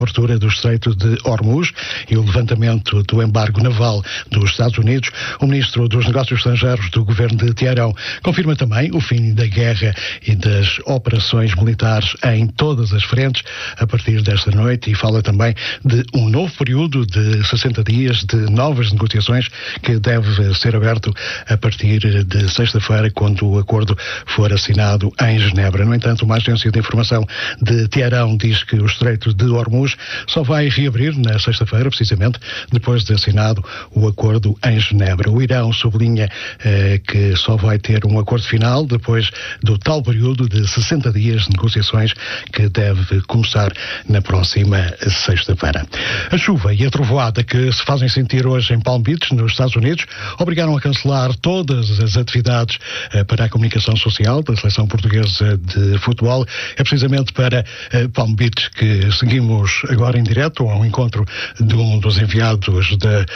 abertura do Estreito de Hormuz e o levantamento do embargo naval dos Estados Unidos, o Ministro dos Negócios Estrangeiros do Governo de Teherão confirma também o fim da guerra e das operações militares em todas as frentes a partir desta noite e fala também de um novo período de 60 dias de novas negociações que deve ser aberto a partir de sexta-feira, quando o acordo for assinado em Genebra. No entanto, uma agência de informação de Teherão diz que o Estreito de Hormuz só vai reabrir na sexta-feira, precisamente depois de assinado o acordo em Genebra. O Irão sublinha que só vai ter um acordo final depois do tal período de 60 dias de negociações que deve começar na próxima sexta-feira. A chuva e a trovoada que se fazem sentir hoje em Palm Beach, nos Estados Unidos, obrigaram a cancelar todas as atividades para a comunicação social da seleção portuguesa de futebol. É precisamente para Palm Beach que seguimos agora em direto ao encontro de um dos enviados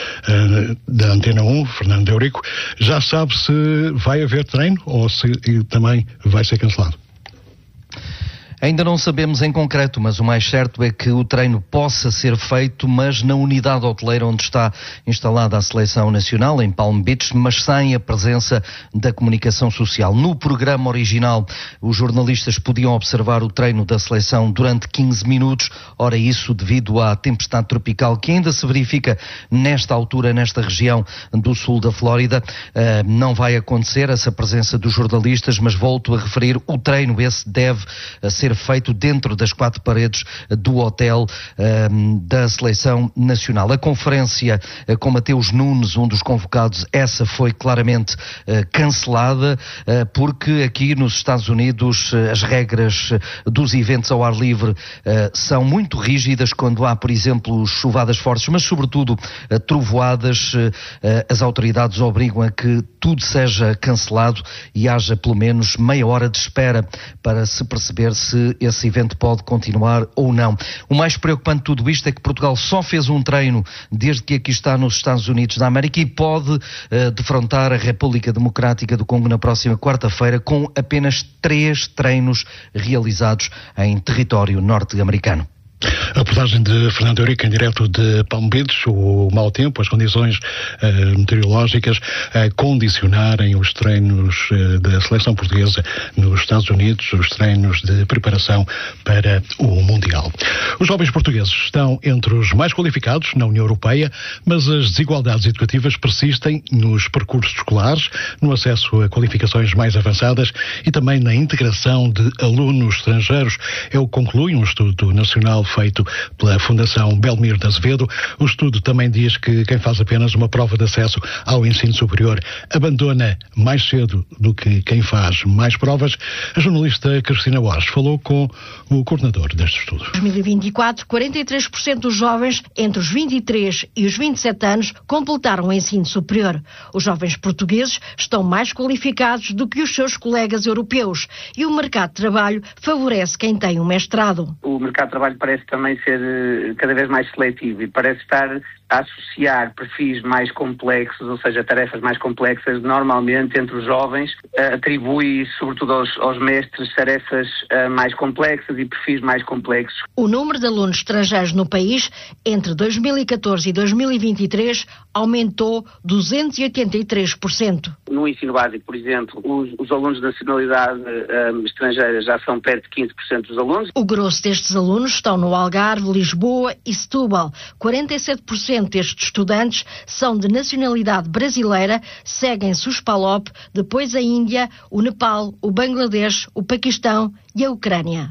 da Antena 1, Fernando Eurico. Já sabe se vai haver treino ou se também vai ser cancelado? Ainda não sabemos em concreto, mas o mais certo é que o treino possa ser feito, mas na unidade hoteleira onde está instalada a Seleção Nacional, em Palm Beach, mas sem a presença da comunicação social. No programa original, os jornalistas podiam observar o treino da seleção durante 15 minutos, ora isso devido à tempestade tropical que ainda se verifica nesta altura, nesta região do sul da Flórida. Não vai acontecer essa presença dos jornalistas, mas volto a referir, o treino esse deve ser feito dentro das 4 paredes do hotel da Seleção Nacional. A conferência com Mateus Nunes, um dos convocados, essa foi claramente cancelada, porque aqui nos Estados Unidos as regras dos eventos ao ar livre são muito rígidas quando há, por exemplo, chuvadas fortes, mas sobretudo trovoadas. As autoridades obrigam a que tudo seja cancelado e haja pelo menos meia hora de espera para se perceber se esse evento pode continuar ou não. O mais preocupante de tudo isto é que Portugal só fez um treino desde que aqui está nos Estados Unidos da América e pode defrontar a República Democrática do Congo na próxima quarta-feira com apenas 3 treinos realizados em território norte-americano. A reportagem de Fernando Eurico em direto de Palm Beach. O mau tempo, as condições meteorológicas condicionarem os treinos da seleção portuguesa nos Estados Unidos, os treinos de preparação para o Mundial. Os jovens portugueses estão entre os mais qualificados na União Europeia, mas as desigualdades educativas persistem nos percursos escolares, no acesso a qualificações mais avançadas e também na integração de alunos estrangeiros. É o que conclui um estudo nacional feito pela Fundação Belmiro de Azevedo. O estudo também diz que quem faz apenas uma prova de acesso ao ensino superior abandona mais cedo do que quem faz mais provas. A jornalista Cristina Borges falou com o coordenador deste estudo. Em 2024, 43% dos jovens entre os 23 e os 27 anos completaram o ensino superior. Os jovens portugueses estão mais qualificados do que os seus colegas europeus e o mercado de trabalho favorece quem tem um mestrado. O mercado de trabalho parece também ser cada vez mais seletivo e parece estar a associar perfis mais complexos, ou seja, tarefas mais complexas, normalmente entre os jovens, atribui sobretudo aos mestres tarefas mais complexas e perfis mais complexos. O número de alunos estrangeiros no país entre 2014 e 2023 aumentou 283%. No ensino básico, por exemplo, os alunos de nacionalidade estrangeira já são perto de 15% dos alunos. O grosso destes alunos estão no Algarve, Lisboa e Setúbal. 47% destes estudantes são de nacionalidade brasileira, seguem-se os PALOP, depois a Índia, o Nepal, o Bangladesh, o Paquistão e a Ucrânia.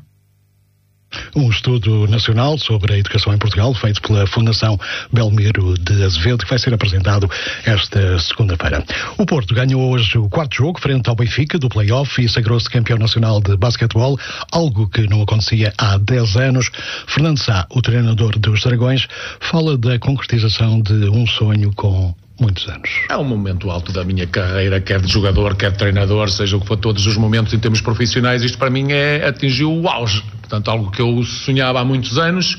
Um estudo nacional sobre a educação em Portugal, feito pela Fundação Belmiro de Azevedo, que vai ser apresentado esta segunda-feira. O Porto ganhou hoje o 4º jogo frente ao Benfica do play-off e sagrou-se campeão nacional de basquetebol, algo que não acontecia há 10 anos. Fernando Sá, o treinador dos Dragões, fala da concretização de um sonho com muitos anos. É um momento alto da minha carreira, quer de jogador, quer de treinador, seja o que for, todos os momentos em termos profissionais, isto para mim atingiu o auge. Portanto, algo que eu sonhava há muitos anos,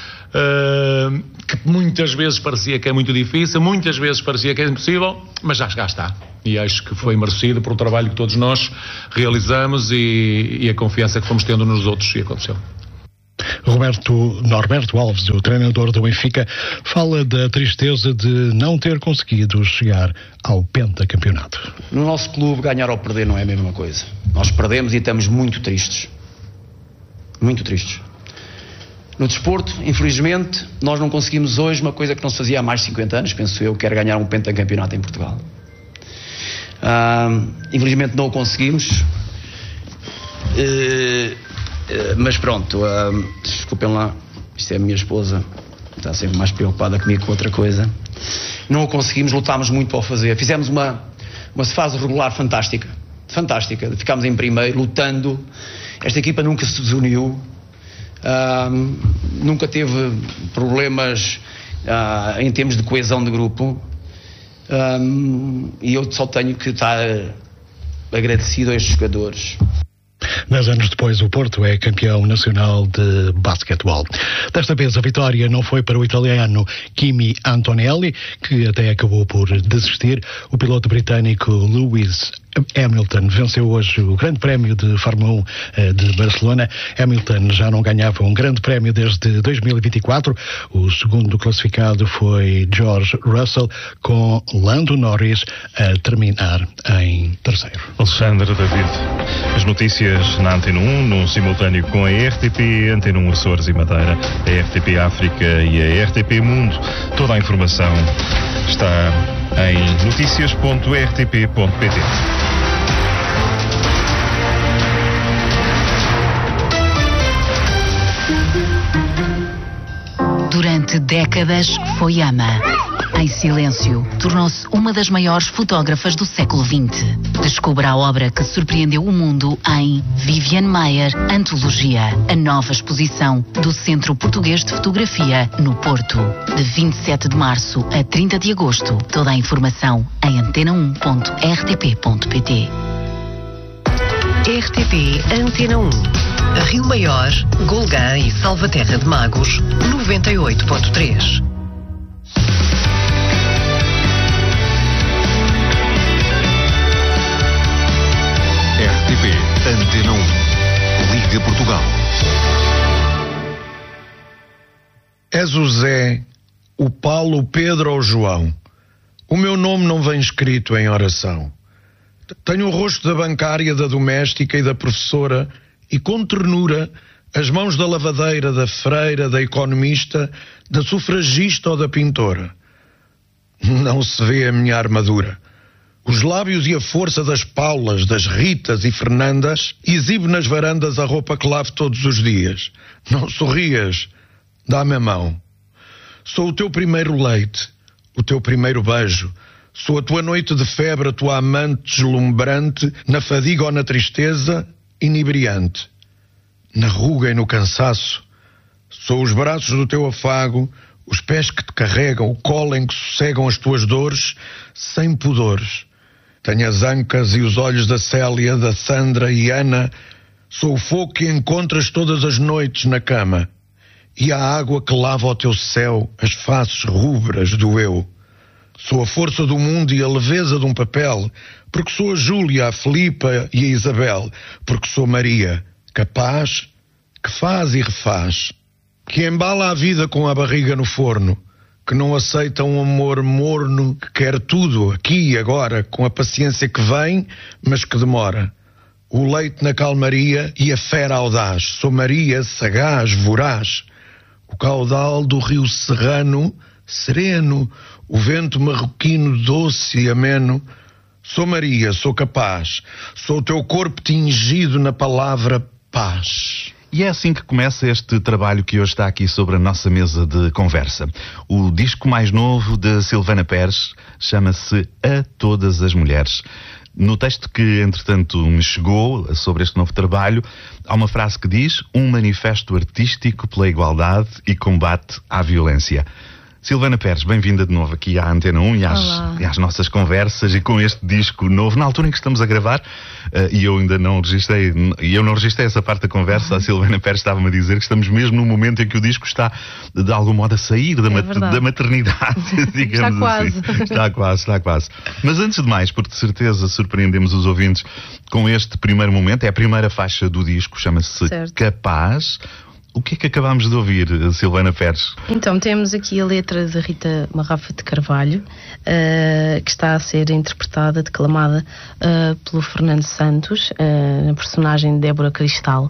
que muitas vezes parecia que é muito difícil, muitas vezes parecia que é impossível, mas já está. E acho que foi merecido por o trabalho que todos nós realizamos e a confiança que fomos tendo nos outros, e aconteceu. Norberto Alves, o treinador do Benfica, fala da tristeza de não ter conseguido chegar ao pentacampeonato. No nosso clube, ganhar ou perder não é a mesma coisa. Nós perdemos e estamos muito tristes. Muito tristes. No desporto, infelizmente, nós não conseguimos hoje uma coisa que não se fazia há mais de 50 anos, penso eu, que era ganhar um pentacampeonato em Portugal. Infelizmente não o conseguimos. Mas pronto, desculpem lá, isto é a minha esposa, está sempre mais preocupada comigo que com outra coisa. Não o conseguimos, lutámos muito para o fazer. Fizemos uma fase regular fantástica, ficámos em primeiro, lutando. Esta equipa nunca se desuniu, nunca teve problemas em termos de coesão de grupo, e eu só tenho que estar agradecido a estes jogadores. 10 anos depois, o Porto é campeão nacional de basquetebol. Desta vez, a vitória não foi para o italiano Kimi Antonelli, que até acabou por desistir. O piloto britânico Lewis Hamilton venceu hoje o Grande Prémio de Fórmula 1 de Barcelona. Hamilton já não ganhava um Grande Prémio desde 2024. O segundo classificado foi George Russell, com Lando Norris a terminar em terceiro. Alexandre, David, as notícias na Antena 1, num simultâneo com a RTP, Antena 1 Açores e Madeira, a RTP África e a RTP Mundo. Toda a informação está em noticias.rtp.pt. Durante décadas foi ama. Em silêncio, tornou-se uma das maiores fotógrafas do século XX. Descubra a obra que surpreendeu o mundo em Viviane Maier, Antologia, a nova exposição do Centro Português de Fotografia, no Porto. De 27 de março a 30 de agosto. Toda a informação em antena1.rtp.pt. RTP Antena 1. Rio Maior, Golgã e Salvaterra de Magos, 98.3. RTP Antena 1. Liga Portugal. És o Zé, o Paulo, o Pedro ou o João. O meu nome não vem escrito em oração. Tenho o rosto da bancária, da doméstica e da professora, e com ternura as mãos da lavadeira, da freira, da economista, da sufragista ou da pintora. Não se vê a minha armadura. Os lábios e a força das Paulas, das Ritas e Fernandas exibe nas varandas a roupa que lavo todos os dias. Não sorrias, dá-me a mão. Sou o teu primeiro leite, o teu primeiro beijo. Sou a tua noite de febre, a tua amante deslumbrante, na fadiga ou na tristeza, inebriante. Na ruga e no cansaço. Sou os braços do teu afago, os pés que te carregam, o colo em que sossegam as tuas dores, sem pudores. Tenho as ancas e os olhos da Célia, da Sandra e Ana. Sou o fogo que encontras todas as noites na cama. E a água que lava o teu céu, as faces rubras do eu. Sou a força do mundo e a leveza de um papel, porque sou a Júlia, a Filipa e a Isabel, porque sou Maria, capaz, que faz e refaz, que embala a vida com a barriga no forno, que não aceita um amor morno, que quer tudo, aqui e agora, com a paciência que vem, mas que demora. O leite na calmaria e a fera audaz, sou Maria, sagaz, voraz, o caudal do rio Serrano, sereno, o vento marroquino doce e ameno. Sou Maria, sou capaz, sou o teu corpo tingido na palavra paz. E é assim que começa este trabalho que hoje está aqui sobre a nossa mesa de conversa. O disco mais novo de Silvana Pérez chama-se A Todas as Mulheres. No texto que, entretanto, me chegou sobre este novo trabalho, há uma frase que diz: um manifesto artístico pela igualdade e combate à violência. Silvana Pérez, bem-vinda de novo aqui à Antena 1 e às nossas conversas, e com este disco novo, na altura em que estamos a gravar, e eu ainda não registrei, essa parte da conversa. A Silvana Pérez estava-me a dizer que estamos mesmo no momento em que o disco está, de algum modo, a sair da maternidade, digamos assim. Está quase. Mas antes de mais, porque de certeza surpreendemos os ouvintes com este primeiro momento, é a primeira faixa do disco, chama-se Capaz. O que é que acabámos de ouvir, Silvana Pérez? Então, temos aqui a letra de Rita Marrafa de Carvalho, que está a ser interpretada, declamada pelo Fernando Santos, na personagem de Débora Cristal.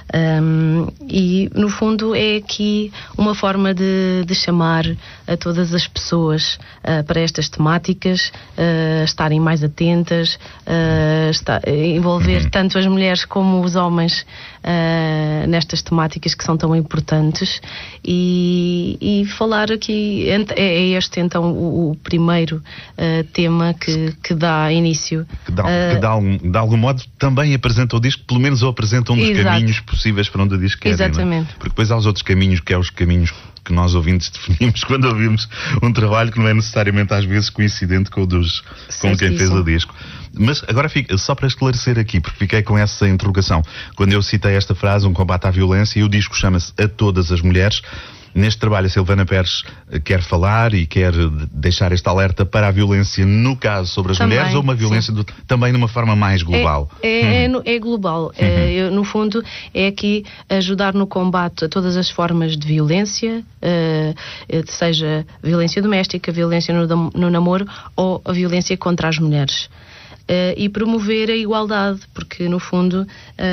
E no fundo é aqui uma forma de chamar a todas as pessoas para estas temáticas, estarem mais atentas, envolver tanto as mulheres como os homens nestas temáticas que são tão importantes, e falar aqui é este então o primeiro tema que dá início, que de algum modo também apresenta o disco, pelo menos ou apresenta um dos caminhos possíveis para onde o disco quer. Exatamente. Porque depois há os outros caminhos, que é os caminhos que nós ouvintes definimos quando ouvimos um trabalho que não é necessariamente às vezes coincidente com quem fez o disco. Mas agora só para esclarecer aqui, porque fiquei com essa interrogação. Quando eu citei esta frase, um combate à violência, e o disco chama-se A Todas as Mulheres, neste trabalho a Silvana Pérez quer falar e quer deixar este alerta para a violência, no caso sobre as mulheres, ou uma violência também de uma forma mais global? É global. No fundo, é aqui ajudar no combate a todas as formas de violência, seja violência doméstica, violência no namoro ou a violência contra as mulheres. E promover a igualdade, porque no fundo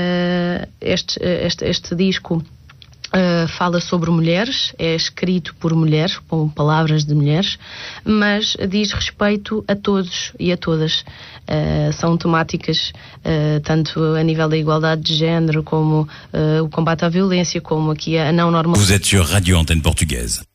este disco fala sobre mulheres, é escrito por mulheres, com palavras de mulheres, mas diz respeito a todos e a todas. São temáticas tanto a nível da igualdade de género, como o combate à violência, como aqui a não normal. Vous êtes sur Radio Antenne Portugaise.